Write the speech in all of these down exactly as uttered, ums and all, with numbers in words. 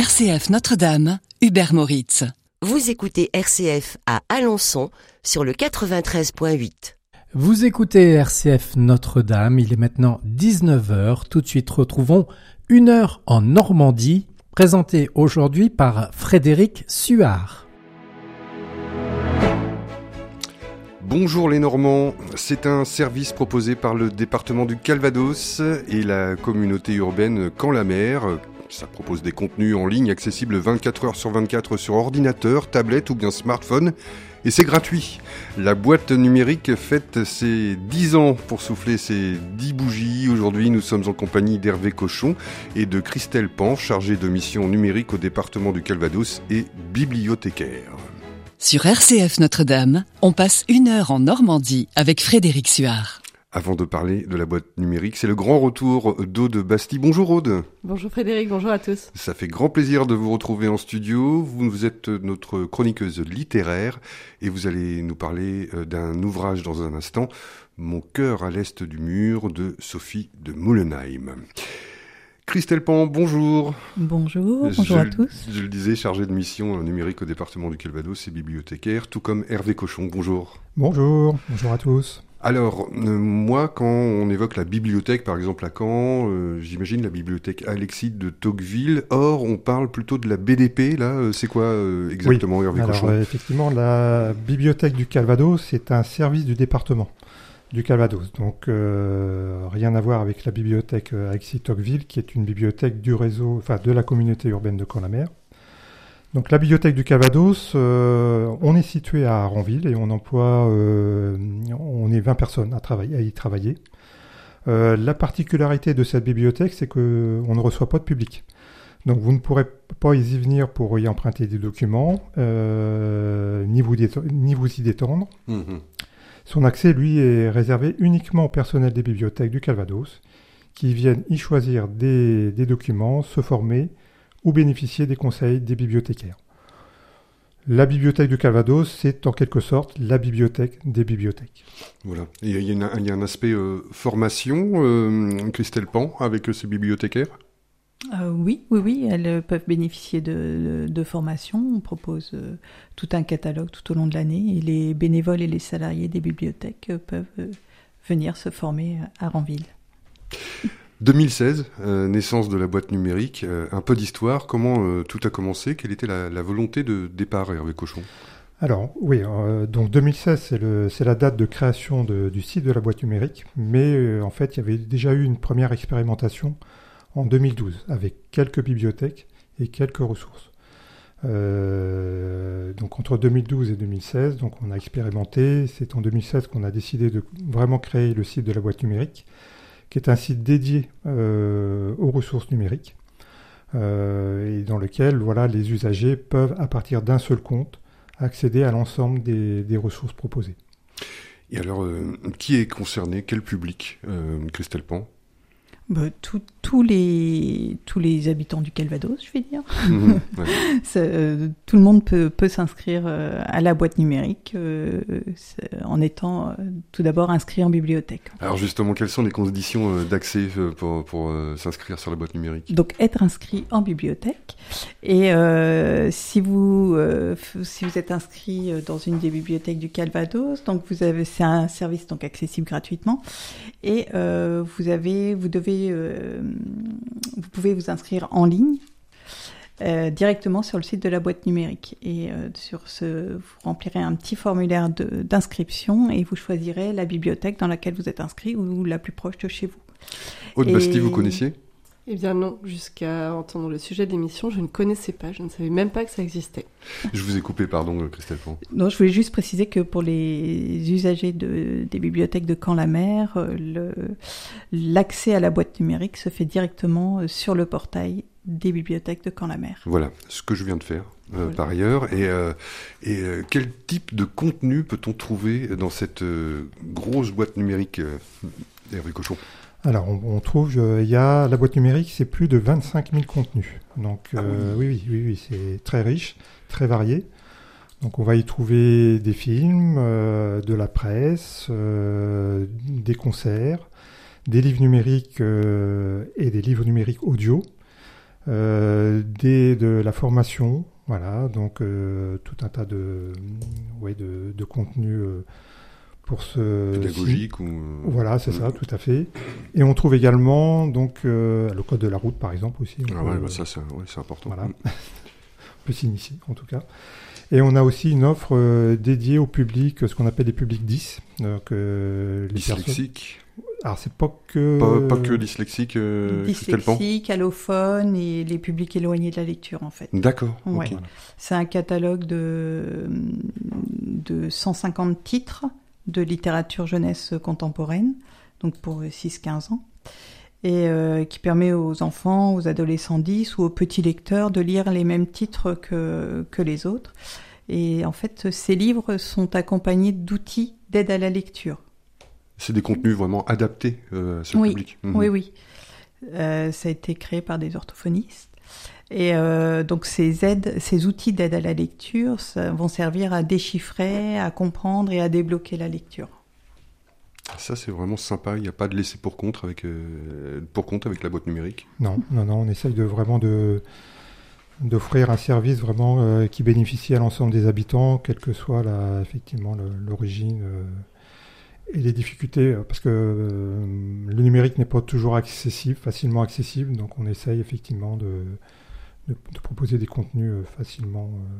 R C F Notre-Dame, Hubert Moritz. Vous écoutez R C F à Alençon sur le quatre-vingt-treize point huit. Vous écoutez R C F Notre-Dame, il est maintenant dix-neuf heures. Tout de suite, retrouvons Une heure en Normandie, présentée aujourd'hui par Frédéric Suard. Bonjour les Normands, c'est un service proposé par le département du Calvados et la communauté urbaine Camp-la-Mer. Ça propose des contenus en ligne accessibles vingt-quatre heures sur vingt-quatre sur ordinateur, tablette ou bien smartphone. Et c'est gratuit. La boîte numérique fête ses dix ans pour souffler ses dix bougies. Aujourd'hui, nous sommes en compagnie d'Hervé Cochon et de Christelle Pan, chargée de mission numérique au département du Calvados et bibliothécaire. Sur R C F Notre-Dame, on passe une heure en Normandie avec Frédéric Suard. Avant de parler de la boîte numérique, c'est le grand retour d'Aude Bastille. Bonjour Aude. Bonjour Frédéric, bonjour à tous. Ça fait grand plaisir de vous retrouver en studio. Vous, vous êtes notre chroniqueuse littéraire et vous allez nous parler d'un ouvrage dans un instant, Mon cœur à l'est du mur de Sophie de Moulenheim. Christelle Pan, bonjour. Bonjour, bonjour je, à tous. Je le disais, chargé de mission numérique au département du Calvados et bibliothécaire, tout comme Hervé Cochon. Bonjour. Bonjour, bonjour à tous. Alors, euh, moi, quand on évoque la bibliothèque, par exemple à Caen, euh, j'imagine la bibliothèque Alexis de Tocqueville. Or, on parle plutôt de la B D P, là. Euh, c'est quoi euh, exactement, oui. Hervé Alors, Cochon ? euh, effectivement, la bibliothèque du Calvados, c'est un service du département du Calvados. Donc, euh, rien à voir avec la bibliothèque Alexis de Tocqueville, qui est une bibliothèque du réseau, enfin, de la communauté urbaine de Camp-la-Mer. Donc la bibliothèque du Calvados, euh, on est situé à Ranville et on emploie, euh, on est vingt personnes à, travailler, à y travailler. Euh, la particularité de cette bibliothèque, c'est qu'on ne reçoit pas de public. Donc vous ne pourrez pas y venir pour y emprunter des documents, euh, ni, vous détendre, ni vous y détendre. Mmh. Son accès, lui, est réservé uniquement au personnel des bibliothèques du Calvados, qui viennent y choisir des, des documents, se former, ou bénéficier des conseils des bibliothécaires. La bibliothèque du Calvados, c'est en quelque sorte la bibliothèque des bibliothèques. Voilà. Et il y a, une, il y a un aspect euh, formation, euh, Christelle Pan, avec euh, ces bibliothécaires ? euh, Oui, oui, oui, elles peuvent bénéficier de, de, de formation. On propose euh, tout un catalogue tout au long de l'année et les bénévoles et les salariés des bibliothèques euh, peuvent euh, venir se former à Ranville. deux mille seize, euh, naissance de la boîte numérique, euh, un peu d'histoire, comment euh, tout a commencé, quelle était la, la volonté de départ, Hervé Cochon ? Alors oui, euh, donc deux mille seize c'est, le, c'est la date de création de, du site de la boîte numérique, mais euh, en fait il y avait déjà eu une première expérimentation en deux mille douze avec quelques bibliothèques et quelques ressources. Euh, donc entre deux mille douze et deux mille seize, donc on a expérimenté, c'est en deux mille seize qu'on a décidé de vraiment créer le site de la boîte numérique, qui est un site dédié euh, aux ressources numériques euh, et dans lequel voilà, les usagers peuvent, à partir d'un seul compte, accéder à l'ensemble des, des ressources proposées. Et alors, euh, qui est concerné ? Quel public, euh, Christelle Pan ? Bah, tous les, tous les habitants du Calvados, je vais dire. Mmh, ouais. euh, tout le monde peut, peut s'inscrire euh, à la boîte numérique euh, en étant euh, tout d'abord inscrit en bibliothèque. Alors justement, quelles sont les conditions euh, d'accès euh, pour, pour euh, s'inscrire sur la boîte numérique ? Donc être inscrit en bibliothèque et euh, si, vous, euh, f- si vous êtes inscrit dans une des bibliothèques du Calvados, donc vous avez, c'est un service donc accessible gratuitement et euh, vous, avez, vous devez Euh, vous pouvez vous inscrire en ligne euh, directement sur le site de la boîte numérique et euh, sur ce, vous remplirez un petit formulaire de, d'inscription et vous choisirez la bibliothèque dans laquelle vous êtes inscrit ou la plus proche de chez vous. Aude et... Bastille, vous connaissiez ? Eh bien non, jusqu'à entendre le sujet de l'émission, je ne connaissais pas, je ne savais même pas que ça existait. Je vous ai coupé, pardon, Christelle Pan. Non, je voulais juste préciser que pour les usagers de, des bibliothèques de Camp-la-Mer, le, l'accès à la boîte numérique se fait directement sur le portail des bibliothèques de Camp-la-Mer. Voilà, ce que je viens de faire euh, voilà. par ailleurs. Et, euh, et euh, quel type de contenu peut-on trouver dans cette euh, grosse boîte numérique, euh, Hervé Cochon ? Alors, on, on trouve, il euh, y a la boîte numérique, c'est plus de vingt-cinq mille contenus. Donc, euh, ah oui. oui, oui, oui, c'est très riche, très varié. Donc, on va y trouver des films, euh, de la presse, euh, des concerts, des livres numériques euh, et des livres numériques audio, euh, des, de la formation, voilà, donc euh, tout un tas de, ouais, de, de contenus euh, pour ce... Pédagogique si, ou... Voilà, c'est mmh. ça, tout à fait. Et on trouve également donc euh, le code de la route, par exemple, aussi. Ah peut, ouais, bah ça, c'est, ouais, c'est important. Voilà. On peut s'initier, en tout cas. Et on a aussi une offre euh, dédiée au public, ce qu'on appelle les publics dys. Donc, euh, les dyslexique. Personnes... Alors, c'est pas que... Pas, pas que dyslexique, euh, dyslexique, allophone et les publics éloignés de la lecture, en fait. D'accord. Ouais. Okay. C'est un catalogue de, de cent cinquante titres de littérature jeunesse contemporaine, donc pour six à quinze ans, et euh, qui permet aux enfants, aux adolescents dys ou aux petits lecteurs de lire les mêmes titres que, que les autres. Et en fait, ces livres sont accompagnés d'outils d'aide à la lecture. C'est des contenus vraiment adaptés euh, à ce oui, public. Mmh. Oui, oui. Euh, ça a été créé par des orthophonistes. Et euh, donc ces aides, ces outils d'aide à la lecture ça, vont servir à déchiffrer, à comprendre et à débloquer la lecture. Ça, c'est vraiment sympa. Il n'y a pas de laisser pour compte avec, euh, pour compte avec la boîte numérique. Non, non, non. On essaye de vraiment de, d'offrir un service vraiment euh, qui bénéficie à l'ensemble des habitants, quelle que soit la, effectivement le, l'origine euh, et les difficultés, parce que euh, le numérique n'est pas toujours accessible, facilement accessible. Donc, on essaye effectivement de, de, de proposer des contenus euh, facilement. Euh,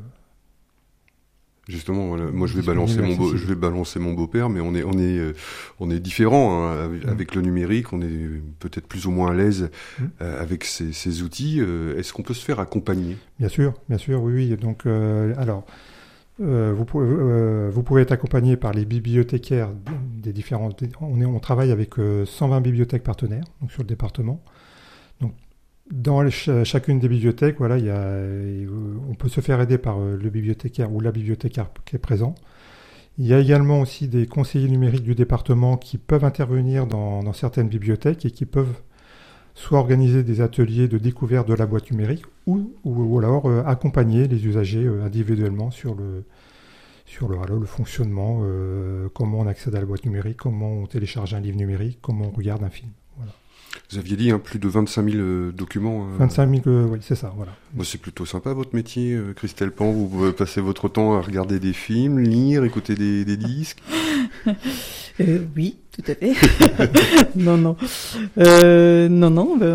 Justement, voilà. Moi je vais balancer mon beau, je vais balancer mon beau-père, mais on est on est euh, on est différent hein, avec, mmh. avec le numérique, on est peut-être plus ou moins à l'aise mmh. euh, avec ces, ces outils. Euh, est-ce qu'on peut se faire accompagner ? Bien sûr, bien sûr, oui, oui. Donc euh, alors euh, vous pouvez euh, vous pouvez être accompagné par les bibliothécaires des différentes. On est on travaille avec euh, cent vingt bibliothèques partenaires donc sur le département. Donc dans les, chacune des bibliothèques, voilà, il y a, on peut se faire aider par le bibliothécaire ou la bibliothécaire qui est présent. Il y a également aussi des conseillers numériques du département qui peuvent intervenir dans, dans certaines bibliothèques et qui peuvent soit organiser des ateliers de découverte de la boîte numérique ou, ou, ou alors euh, accompagner les usagers euh, individuellement sur le, sur le, alors, le fonctionnement, euh, comment on accède à la boîte numérique, comment on télécharge un livre numérique, comment on regarde un film. Voilà. Vous aviez dit hein, plus de vingt-cinq mille euh, documents. Euh... vingt-cinq mille, euh, oui, c'est ça, voilà. Bon, c'est plutôt sympa votre métier, euh, Christelle Pan. Vous pouvez passer votre temps à regarder des films, lire, écouter des, des disques. euh, oui, tout à fait. non, non, euh, non, non. Ben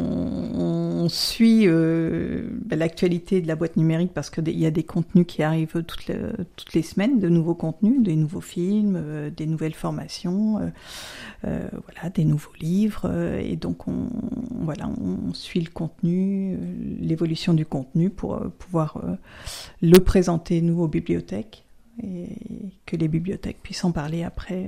on, on suit euh, ben l'actualité de la boîte numérique parce que il y a des contenus qui arrivent toutes les, toutes les semaines, de nouveaux contenus, des nouveaux films, euh, des nouvelles formations. Euh, Euh, voilà, des nouveaux livres, euh, et donc on, voilà, on suit le contenu, euh, l'évolution du contenu pour euh, pouvoir euh, le présenter, nous, aux bibliothèques, et que les bibliothèques puissent en parler après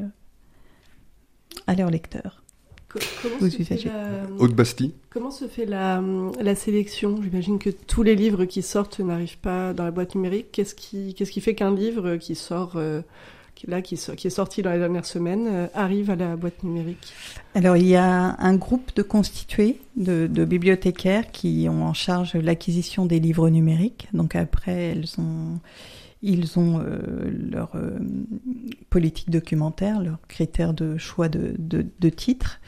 euh, à leurs lecteurs. Comment se, fait la... Haute-Bastille. Comment se fait la, la sélection ? J'imagine que tous les livres qui sortent n'arrivent pas dans la boîte numérique. Qu'est-ce qui, qu'est-ce qui fait qu'un livre qui sort... Euh... là, qui, qui est sorti dans les dernières semaines, euh, arrive à la boîte numérique ? Alors, il y a un groupe de constitués, de, de bibliothécaires qui ont en charge l'acquisition des livres numériques. Donc après, elles ont, ils ont euh, leur euh, politique documentaire, leurs critères de choix de, de, de titres.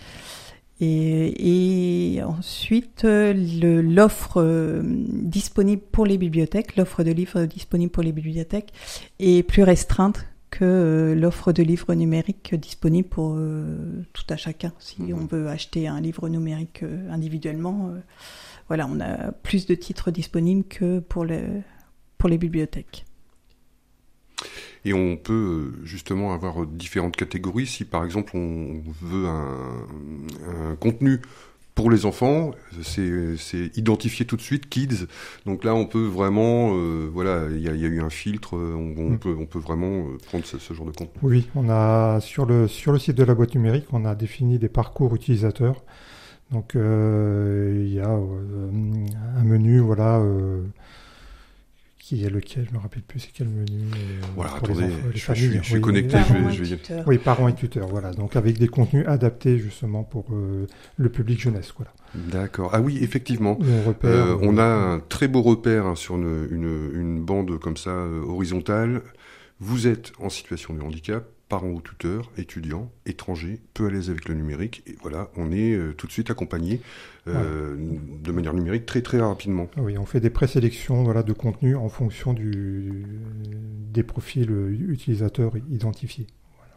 Et, et ensuite, le, l'offre euh, disponible pour les bibliothèques, l'offre de livres disponible pour les bibliothèques est plus restreinte que euh, l'offre de livres numériques disponible pour euh, tout à chacun. Si mmh. on veut acheter un livre numérique euh, individuellement, euh, voilà, on a plus de titres disponibles que pour, le, pour les bibliothèques. Et on peut justement avoir différentes catégories. Si par exemple on veut un, un contenu pour les enfants, c'est, c'est identifié tout de suite kids. Donc là, on peut vraiment, euh, voilà, il y, y a eu un filtre. On, on, mmh. peut, on peut vraiment prendre ce, ce genre de contenu. Oui, on a sur le sur le site de la boîte numérique, on a défini des parcours utilisateurs. Donc euh, il y a euh, un menu, voilà. Euh, qui est lequel, je ne me rappelle plus c'est quel menu. Euh, voilà, attendez, enfants, je, familles, je, je suis oui, connecté, oui, je vais, je vais dire. Oui, parents et tuteurs, voilà. Donc avec des contenus adaptés justement pour euh, le public jeunesse, voilà. D'accord. Ah oui, effectivement. On, repère, euh, on euh, a un très beau repère hein, sur une, une, une bande comme ça, euh, horizontale. Vous êtes en situation de handicap. parents ou tuteurs, étudiants, étrangers, peu à l'aise avec le numérique. Et voilà, on est euh, tout de suite accompagné euh, ouais. de manière numérique très très rapidement. Oui, on fait des présélections voilà, de contenu en fonction du, des profils utilisateurs identifiés. Voilà.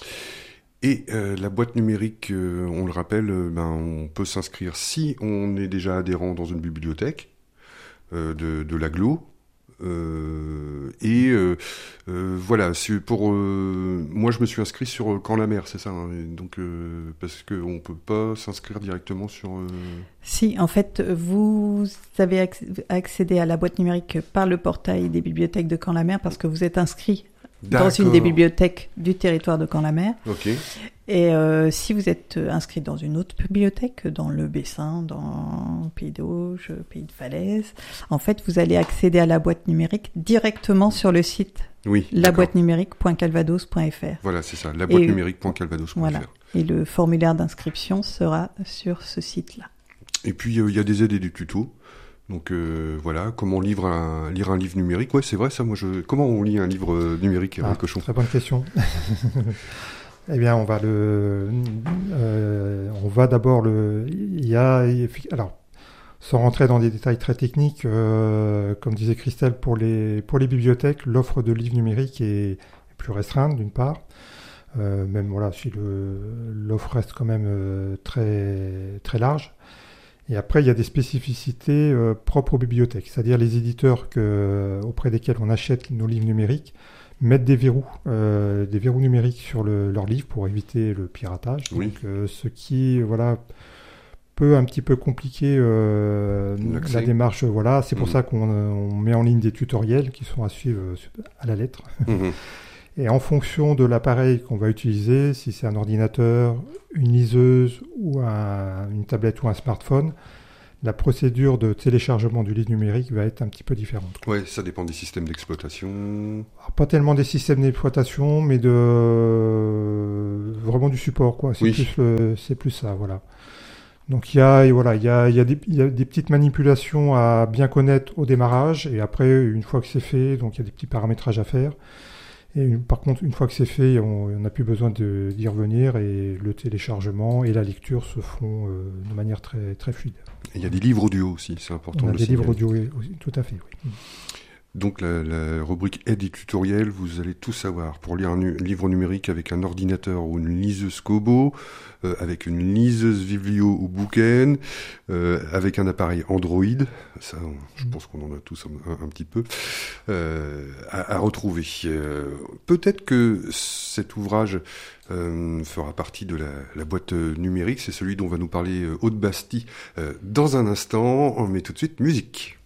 Et euh, la boîte numérique, euh, on le rappelle, euh, ben, on peut s'inscrire si on est déjà adhérent dans une bibliothèque euh, de, de l'agglo. Euh, et euh, euh, voilà, c'est pour euh, moi je me suis inscrit sur euh, Caen-la-Mer, c'est ça, hein, donc euh, parce que on peut pas s'inscrire directement sur. Euh... Si, en fait, vous avez acc- accédé à la boîte numérique par le portail des bibliothèques de Caen-la-Mer parce que vous êtes inscrit D'accord. dans une des bibliothèques du territoire de Caen-la-Mer. Ok. Et euh, si vous êtes inscrit dans une autre bibliothèque, dans le Bessin, dans Pays d'Auge, Pays de Falaise, en fait, vous allez accéder à la boîte numérique directement sur le site oui, la boîte numérique point calvados point f r. Voilà, c'est ça, la boîte numérique point calvados point f r. Voilà. Et le formulaire d'inscription sera sur ce site-là. Et puis, il euh, y a des aides et des tutos. Donc euh, voilà, comment lire un, lire un livre numérique. Ouais, c'est vrai ça, moi je... Comment on lit un livre euh, numérique, ah, Cochon ? Très bonne question. Eh bien, on va le, euh, on va d'abord le, il y a, alors, sans rentrer dans des détails très techniques, euh, comme disait Christelle, pour les, pour les bibliothèques, l'offre de livres numériques est, est plus restreinte d'une part, euh, même voilà, si le, l'offre reste quand même euh, très, très large. Et après, il y a des spécificités euh, propres aux bibliothèques, c'est-à-dire les éditeurs que, auprès desquels on achète nos livres numériques mettre des verrous, euh, des verrous numériques sur le, leur livre pour éviter le piratage. Oui. Donc, euh, ce qui, voilà, peut un petit peu compliquer euh, la démarche. Voilà, c'est pour mmh. ça qu'on on met en ligne des tutoriels qui sont à suivre à la lettre. Mmh. Et en fonction de l'appareil qu'on va utiliser, si c'est un ordinateur, une liseuse ou un, une tablette ou un smartphone, la procédure de téléchargement du livre numérique va être un petit peu différente. Oui, ça dépend des systèmes d'exploitation. Alors, pas tellement des systèmes d'exploitation, mais de vraiment du support, quoi. C'est, oui. plus, le... c'est plus ça, voilà. Donc il y a, voilà, il y a, il y a des, il y a des petites manipulations à bien connaître au démarrage, et après, une fois que c'est fait, donc il y a des petits paramétrages à faire. Et une, par contre, une fois que c'est fait, on n'a plus besoin de, d'y revenir, et le téléchargement et la lecture se font euh, de manière très, très fluide. Il y a des livres audio aussi, c'est important on a de le des signaler. livres audio aussi, tout à fait, oui. Donc la, la rubrique aide et tutoriel, vous allez tout savoir. Pour lire un nu- livre numérique avec un ordinateur ou une liseuse Kobo, euh, avec une liseuse Viblio ou Booken, euh, avec un appareil Android, ça on, je pense qu'on en a tous un, un, un petit peu, euh, à, à retrouver. Euh, peut-être que cet ouvrage euh, fera partie de la, la boîte numérique, c'est celui dont va nous parler euh, Aude Bastille euh, dans un instant, mais tout de suite musique.